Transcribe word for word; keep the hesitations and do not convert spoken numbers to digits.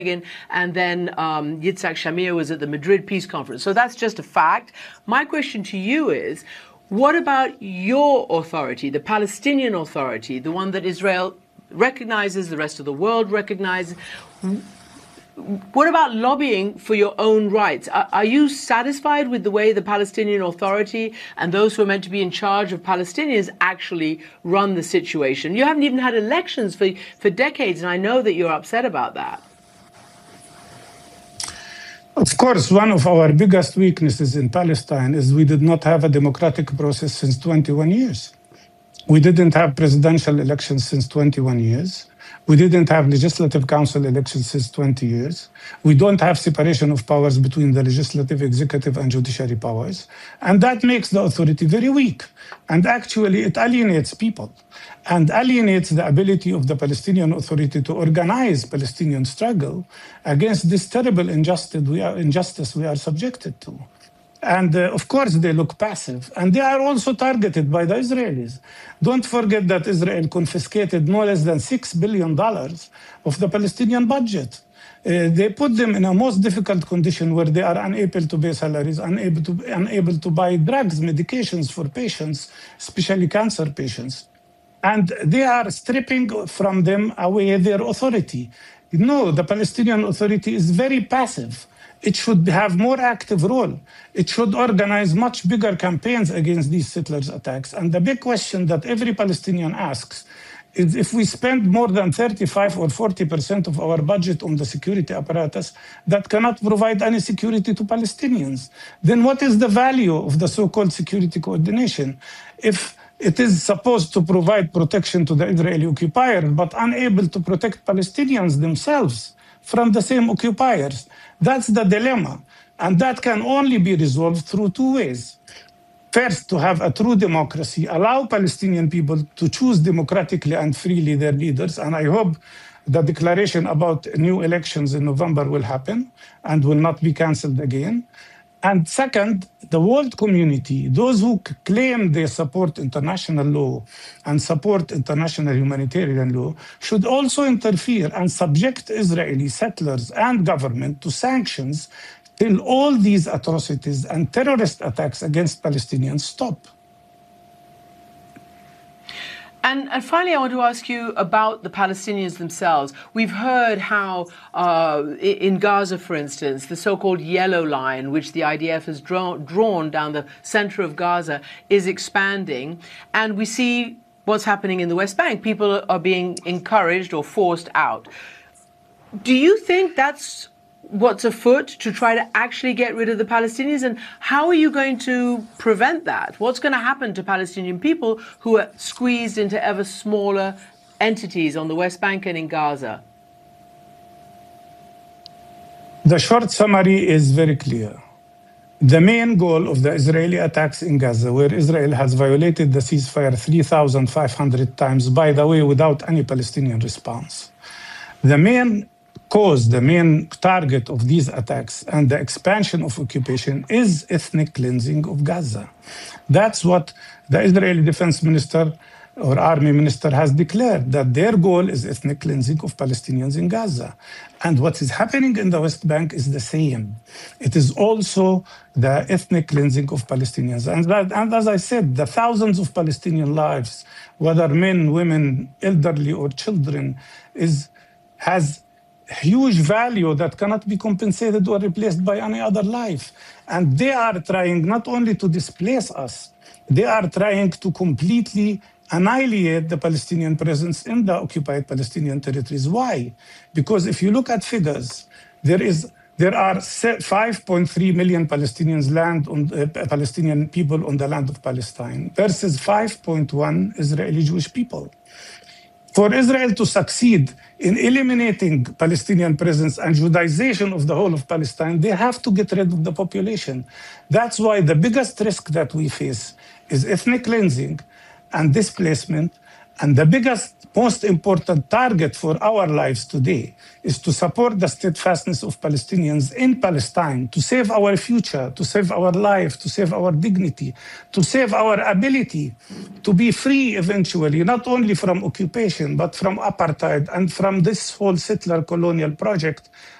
and then um, Yitzhak Shamir was at the Madrid Peace Conference. So that's just a fact. My question to you is, what about your authority, the Palestinian Authority, the one that Israel recognizes, the rest of the world recognizes? What about lobbying for your own rights? Are, are you satisfied with the way the Palestinian Authority and those who are meant to be in charge of Palestinians actually run the situation? You haven't even had elections for, for decades, and I know that you're upset about that. Of course, one of our biggest weaknesses in Palestine is we did not have a democratic process since twenty-one years. We didn't have presidential elections since twenty-one years. We didn't have legislative council elections since twenty years. We don't have separation of powers between the legislative, executive, and judiciary powers. And that makes the authority very weak. And actually, it alienates people and alienates the ability of the Palestinian Authority to organize Palestinian struggle against this terrible injustice we are, injustice we are subjected to. And uh, of course, they look passive. And they are also targeted by the Israelis. Don't forget that Israel confiscated no less than six billion dollars of the Palestinian budget. Uh, they put them in a most difficult condition where they are unable to pay salaries, unable to, unable to buy drugs, medications for patients, especially cancer patients. And they are stripping from them away their authority. No, the Palestinian Authority is very passive. It should have more active role. It should organize much bigger campaigns against these settlers' attacks. And the big question that every Palestinian asks is, if we spend more than thirty-five or forty percent of our budget on the security apparatus that cannot provide any security to Palestinians, then what is the value of the so-called security coordination? If it is supposed to provide protection to the Israeli occupier, but unable to protect Palestinians themselves from the same occupiers. That's the dilemma. And that can only be resolved through two ways. First, to have a true democracy, allow Palestinian people to choose democratically and freely their leaders. And I hope the declaration about new elections in November will happen and will not be canceled again. And second, the world community, those who claim they support international law and support international humanitarian law, should also interfere and subject Israeli settlers and government to sanctions till all these atrocities and terrorist attacks against Palestinians stop. And, and finally, I want to ask you about the Palestinians themselves. We've heard how, uh, in Gaza, for instance, the so-called yellow line, which the I D F has drawn, drawn down the center of Gaza, is expanding. And we see what's happening in the West Bank. People are being encouraged or forced out. Do you think that's what's afoot to try to actually get rid of the Palestinians? And how are you going to prevent that? What's going to happen to Palestinian people who are squeezed into ever smaller entities on the West Bank and in Gaza? The short summary is very clear. The main goal of the Israeli attacks in Gaza, where Israel has violated the ceasefire three thousand five hundred times, by the way, without any Palestinian response. The main cause, the main target of these attacks and the expansion of occupation is ethnic cleansing of Gaza. That's what the Israeli defense minister or army minister has declared, that their goal is ethnic cleansing of Palestinians in Gaza. And what is happening in the West Bank is the same. It is also the ethnic cleansing of Palestinians. And, that, and as I said, the thousands of Palestinian lives, whether men, women, elderly, or children, is has huge value that cannot be compensated or replaced by any other life. And they are trying not only to displace us, they are trying to completely annihilate the Palestinian presence in the occupied Palestinian territories. Why? Because if you look at figures, there is there are five point three million Palestinians land on uh, Palestinian people on the land of Palestine versus five point one Israeli Jewish people. For Israel to succeed in eliminating Palestinian presence and Judaization of the whole of Palestine, they have to get rid of the population. That's why the biggest risk that we face is ethnic cleansing and displacement And the biggest, most important target for our lives today is to support the steadfastness of Palestinians in Palestine, to save our future, to save our life, to save our dignity, to save our ability to be free eventually, not only from occupation, but from apartheid and from this whole settler colonial project